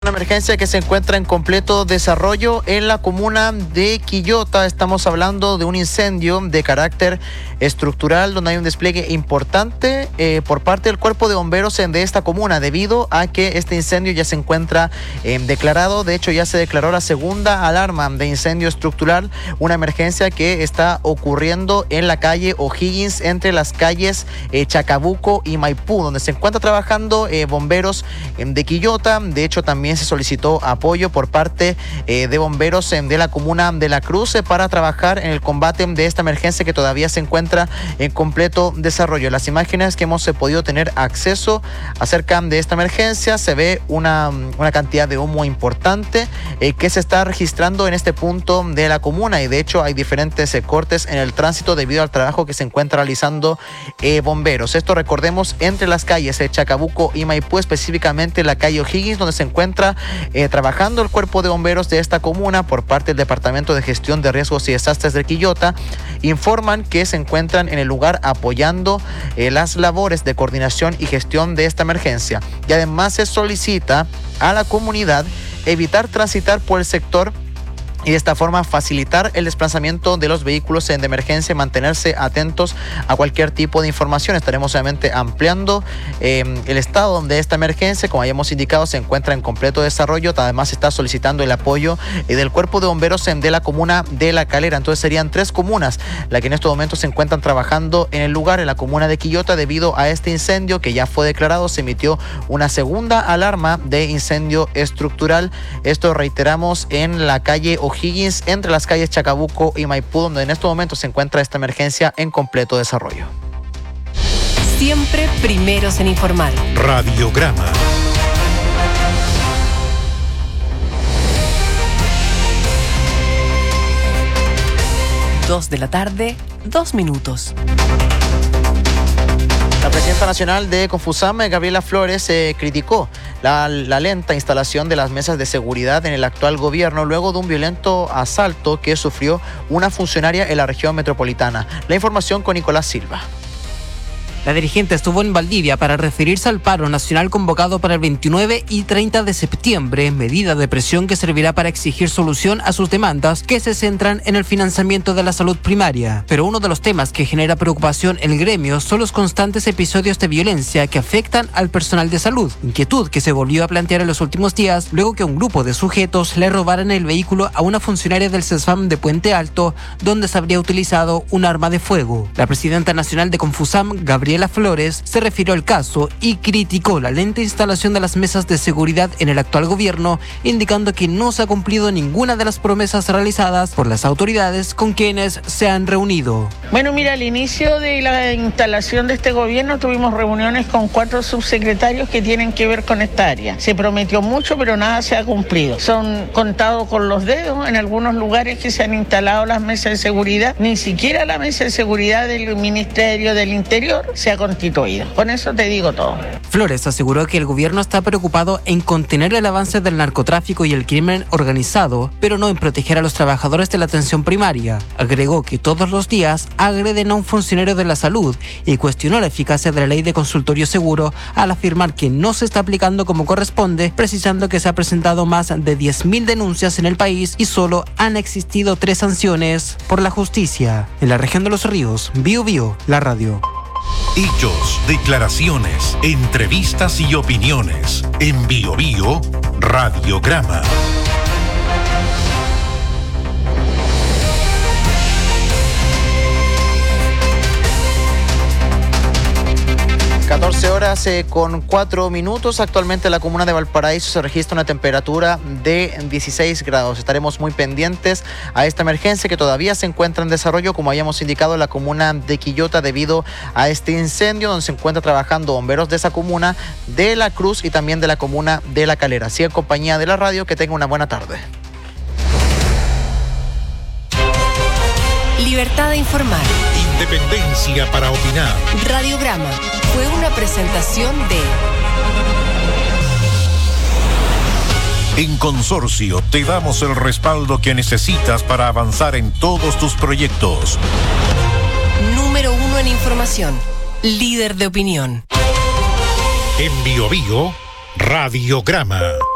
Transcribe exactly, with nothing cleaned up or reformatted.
Una emergencia que se encuentra en completo desarrollo en la comuna de Quillota. Estamos hablando de un incendio de carácter estructural donde hay un despliegue importante eh, por parte del cuerpo de bomberos de esta comuna debido a que este incendio ya se encuentra eh, declarado. De hecho, ya se declaró la segunda alarma de incendio estructural, una emergencia que está ocurriendo en la calle O'Higgins entre las calles eh, Chacabuco y Maipú, donde se encuentra trabajando eh, bomberos eh, de Quillota. De hecho, también se solicitó apoyo por parte eh, de bomberos eh, de la comuna de La Cruz eh, para trabajar en el combate de esta emergencia que todavía se encuentra en completo desarrollo. Las imágenes que hemos eh, podido tener acceso acerca de esta emergencia, se ve una, una cantidad de humo importante eh, que se está registrando en este punto de la comuna, y de hecho hay diferentes eh, cortes en el tránsito debido al trabajo que se encuentra realizando eh, bomberos. Esto, recordemos, entre las calles eh, Chacabuco y Maipú, específicamente la calle O'Higgins, donde se encuentra Eh, trabajando el cuerpo de bomberos de esta comuna por parte del Departamento de Gestión de Riesgos y Desastres de Quillota. Informan que se encuentran en el lugar apoyando eh, las labores de coordinación y gestión de esta emergencia. Y además se solicita a la comunidad evitar transitar por el sector y de esta forma facilitar el desplazamiento de los vehículos de emergencia y mantenerse atentos a cualquier tipo de información. Estaremos obviamente ampliando eh, el estado de esta emergencia. Como hayamos indicado, se encuentra en completo desarrollo. Además, se está solicitando el apoyo eh, del cuerpo de bomberos de la comuna de La Calera. Entonces serían tres comunas las que en estos momentos se encuentran trabajando en el lugar. En la comuna de Quillota, debido a este incendio que ya fue declarado, se emitió una segunda alarma de incendio estructural. Esto, reiteramos, en la calle O'Higgins entre las calles Chacabuco y Maipú, donde en estos momentos se encuentra esta emergencia en completo desarrollo. Siempre primeros en informar. Radiograma. Dos de la tarde, dos minutos. La presidenta nacional de Confusam, Gabriela Flores, eh, criticó la, la lenta instalación de las mesas de seguridad en el actual gobierno luego de un violento asalto que sufrió una funcionaria en la región metropolitana. La información con Nicolás Silva. La dirigente estuvo en Valdivia para referirse al paro nacional convocado para el veintinueve y treinta de septiembre, medida de presión que servirá para exigir solución a sus demandas que se centran en el financiamiento de la salud primaria. Pero uno de los temas que genera preocupación en el gremio son los constantes episodios de violencia que afectan al personal de salud, inquietud que se volvió a plantear en los últimos días luego que un grupo de sujetos le robaran el vehículo a una funcionaria del CESFAM de Puente Alto, donde se habría utilizado un arma de fuego. La presidenta nacional de Confusam, Gabriela Gabriela Flores, se refirió al caso y criticó la lenta instalación de las mesas de seguridad en el actual gobierno, indicando que no se ha cumplido ninguna de las promesas realizadas por las autoridades con quienes se han reunido. Bueno, mira, al inicio de la instalación de este gobierno tuvimos reuniones con cuatro subsecretarios que tienen que ver con esta área. Se prometió mucho, pero nada se ha cumplido. Son contados con los dedos en algunos lugares que se han instalado las mesas de seguridad. Ni siquiera la mesa de seguridad del Ministerio del Interior se ha constituido. Con eso te digo todo. Flores aseguró que el gobierno está preocupado en contener el avance del narcotráfico y el crimen organizado, pero no en proteger a los trabajadores de la atención primaria. Agregó que todos los días agreden a un funcionario de la salud y cuestionó la eficacia de la ley de consultorio seguro al afirmar que no se está aplicando como corresponde, precisando que se ha presentado más de diez mil denuncias en el país y solo han existido tres sanciones por la justicia. En la región de Los Ríos, Bio Bio, la radio. Hechos, declaraciones, entrevistas y opiniones. En Bio Bio, Radiograma. catorce horas eh, con cuatro minutos. Actualmente en la comuna de Valparaíso se registra una temperatura de dieciséis grados. Estaremos muy pendientes a esta emergencia que todavía se encuentra en desarrollo, como habíamos indicado, en la comuna de Quillota debido a este incendio, donde se encuentra trabajando bomberos de esa comuna de La Cruz y también de la comuna de La Calera. Así en compañía de la radio, que tenga una buena tarde. Libertad de informar. Independencia para opinar. Radiograma fue una presentación de... En Consorcio te damos el respaldo que necesitas para avanzar en todos tus proyectos. Número uno en información. Líder de opinión. En Bio Bio, Radiograma.